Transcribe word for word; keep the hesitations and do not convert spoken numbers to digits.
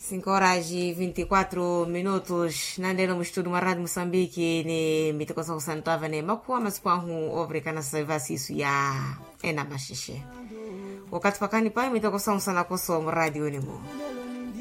cinco horas e vinte e quatro minutos na ndelo mstudio wa Radio Mozambique ni mitokosa kusantava ne makuwa masipwangu obrikana savasi isu ya ena mashishe wakati pakani pa mitokosa usana koso mu radio ni mo